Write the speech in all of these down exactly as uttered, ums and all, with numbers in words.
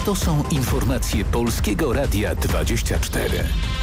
To są informacje Polskiego Radia dwadzieścia cztery.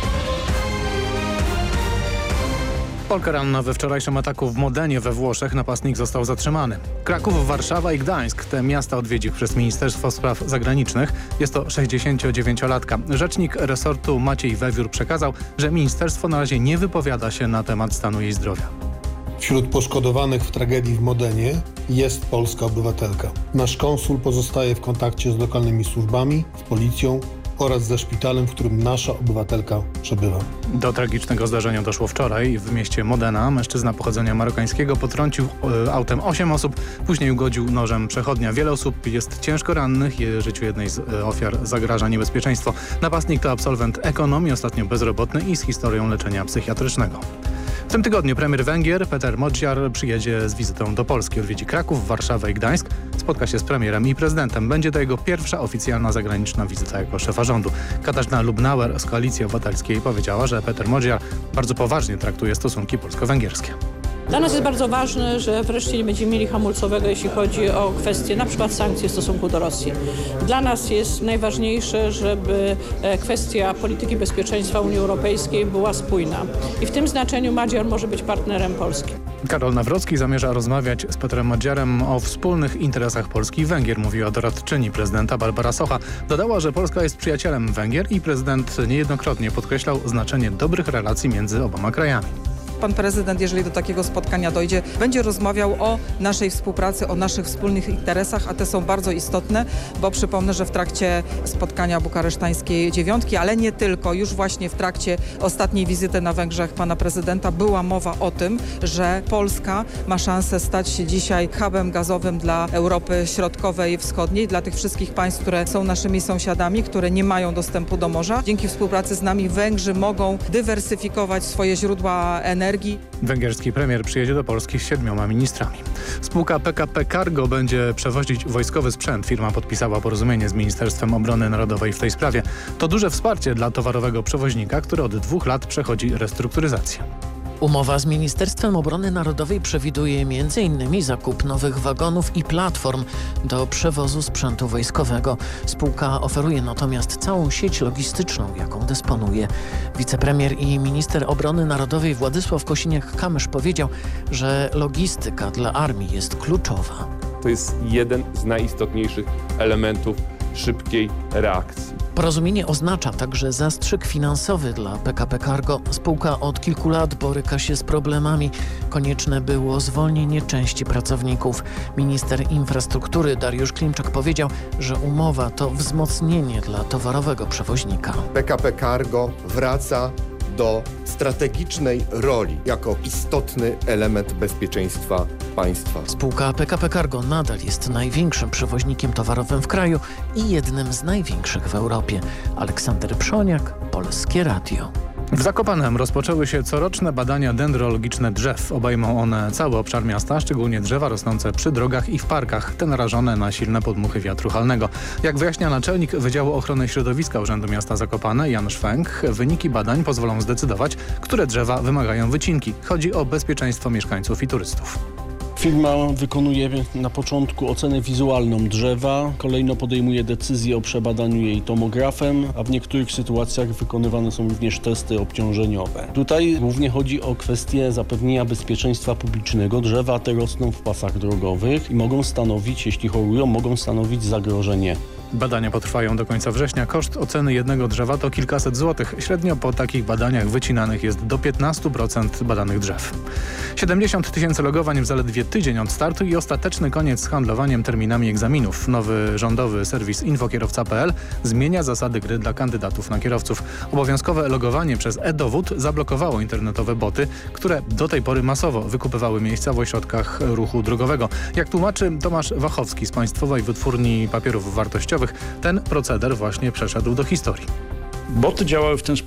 Polka ranna. We wczorajszym ataku w Modenie we Włoszech napastnik został zatrzymany. Kraków, Warszawa i Gdańsk. Te miasta odwiedzi przez Ministerstwo Spraw Zagranicznych. Jest to sześćdziesięciodziewięciolatka. Rzecznik resortu Maciej Wewiór przekazał, że ministerstwo na razie nie wypowiada się na temat stanu jej zdrowia. Wśród poszkodowanych w tragedii w Modenie jest polska obywatelka. Nasz konsul pozostaje w kontakcie z lokalnymi służbami, z policją oraz ze szpitalem, w którym nasza obywatelka przebywa. Do tragicznego zdarzenia doszło wczoraj w mieście Modena. Mężczyzna pochodzenia marokańskiego potrącił e, autem osiem osób, później ugodził nożem przechodnia. Wiele osób jest ciężko rannych i życiu jednej z e, ofiar zagraża niebezpieczeństwo. Napastnik to absolwent ekonomii, ostatnio bezrobotny i z historią leczenia psychiatrycznego. W tym tygodniu premier Węgier Peter Modjar przyjedzie z wizytą do Polski. Odwiedzi Kraków, Warszawę i Gdańsk. Spotka się z premierem i prezydentem. Będzie to jego pierwsza oficjalna zagraniczna wizyta jako szefa rządu. Katarzyna Lubnauer z Koalicji Obywatelskiej powiedziała, że Peter Modjar bardzo poważnie traktuje stosunki polsko-węgierskie. Dla nas jest bardzo ważne, że wreszcie nie będziemy mieli hamulcowego, jeśli chodzi o kwestie na przykład sankcji w stosunku do Rosji. Dla nas jest najważniejsze, żeby kwestia polityki bezpieczeństwa Unii Europejskiej była spójna. I w tym znaczeniu Magyar może być partnerem Polski. Karol Nawrocki zamierza rozmawiać z Petrem Magyarem o wspólnych interesach Polski i Węgier, mówiła doradczyni prezydenta Barbara Socha. Dodała, że Polska jest przyjacielem Węgier i prezydent niejednokrotnie podkreślał znaczenie dobrych relacji między oboma krajami. Pan prezydent, jeżeli do takiego spotkania dojdzie, będzie rozmawiał o naszej współpracy, o naszych wspólnych interesach, a te są bardzo istotne, bo przypomnę, że w trakcie spotkania bukaresztańskiej dziewiątki, ale nie tylko, już właśnie w trakcie ostatniej wizyty na Węgrzech pana prezydenta była mowa o tym, że Polska ma szansę stać się dzisiaj hubem gazowym dla Europy Środkowej i Wschodniej, dla tych wszystkich państw, które są naszymi sąsiadami, które nie mają dostępu do morza. Dzięki współpracy z nami Węgrzy mogą dywersyfikować swoje źródła energii. Węgierski premier przyjedzie do Polski z siedmioma ministrami. Spółka P K P Cargo będzie przewozić wojskowy sprzęt. Firma podpisała porozumienie z Ministerstwem Obrony Narodowej w tej sprawie. To duże wsparcie dla towarowego przewoźnika, który od dwóch lat przechodzi restrukturyzację. Umowa z Ministerstwem Obrony Narodowej przewiduje między innymi zakup nowych wagonów i platform do przewozu sprzętu wojskowego. Spółka oferuje natomiast całą sieć logistyczną, jaką dysponuje. Wicepremier i minister obrony narodowej Władysław Kosiniak-Kamysz powiedział, że logistyka dla armii jest kluczowa. To jest jeden z najistotniejszych elementów szybkiej reakcji. Porozumienie oznacza także zastrzyk finansowy dla P K P Cargo. Spółka od kilku lat boryka się z problemami. Konieczne było zwolnienie części pracowników. Minister infrastruktury Dariusz Klimczak powiedział, że umowa to wzmocnienie dla towarowego przewoźnika. P K P Cargo wraca do strategicznej roli jako istotny element bezpieczeństwa państwa. Spółka P K P Cargo nadal jest największym przewoźnikiem towarowym w kraju i jednym z największych w Europie. Aleksander Przoniak, Polskie Radio. W Zakopanem rozpoczęły się coroczne badania dendrologiczne drzew. Obejmą one cały obszar miasta, szczególnie drzewa rosnące przy drogach i w parkach, te narażone na silne podmuchy wiatru halnego. Jak wyjaśnia naczelnik Wydziału Ochrony Środowiska Urzędu Miasta Zakopane Jan Szwęk, wyniki badań pozwolą zdecydować, które drzewa wymagają wycinki. Chodzi o bezpieczeństwo mieszkańców i turystów. Firma wykonuje na początku ocenę wizualną drzewa, kolejno podejmuje decyzję o przebadaniu jej tomografem, a w niektórych sytuacjach wykonywane są również testy obciążeniowe. Tutaj głównie chodzi o kwestię zapewnienia bezpieczeństwa publicznego. Drzewa te rosną w pasach drogowych i mogą stanowić, jeśli chorują, mogą stanowić zagrożenie. Badania potrwają do końca września. Koszt oceny jednego drzewa to kilkaset złotych. Średnio po takich badaniach wycinanych jest do piętnastu procent badanych drzew. siedemdziesiąt tysięcy logowań w zaledwie tydzień od startu i ostateczny koniec z handlowaniem terminami egzaminów. Nowy rządowy serwis infokierowca kropka p l zmienia zasady gry dla kandydatów na kierowców. Obowiązkowe logowanie przez e-dowód zablokowało internetowe boty, które do tej pory masowo wykupywały miejsca w ośrodkach ruchu drogowego. Jak tłumaczy Tomasz Wachowski z Państwowej Wytwórni Papierów Wartościowych, ten proceder właśnie przeszedł do historii. Boty działały w ten sposób.